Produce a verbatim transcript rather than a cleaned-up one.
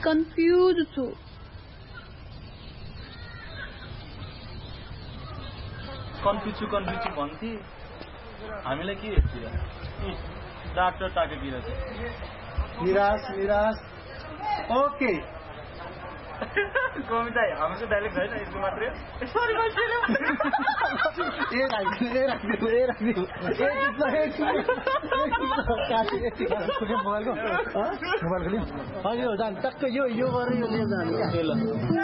confuse छु confuse छु confuse छु भन्थे हामीलाई के हेर्छ डाक्टर टाकेतिर निराश निराश ओके कविता हाम्रो डाइलेक्ट छैन यस्तो मात्रै सरी ए राख्दिनु ए राख्दिनु ए राख्दिनु ए मोबाइलको मोबाइलको हजुर जान टक्क यो यो गरेर यो लिएर जानु